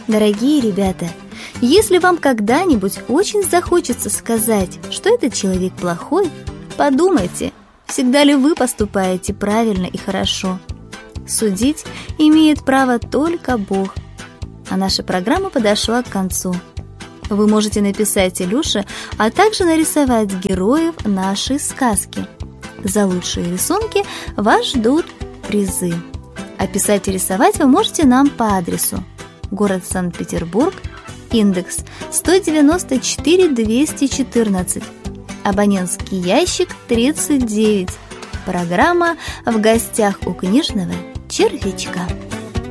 Дорогие ребята, если вам когда-нибудь очень захочется сказать, что этот человек плохой, подумайте, всегда ли вы поступаете правильно и хорошо. Судить имеет право только Бог. А наша программа подошла к концу. Вы можете написать Илюше, а также нарисовать героев нашей сказки. За лучшие рисунки вас ждут призы. А писать и рисовать вы можете нам по адресу: город Санкт-Петербург, индекс 194-214, абонентский ящик 39. Программа «В гостях у книжного червячка».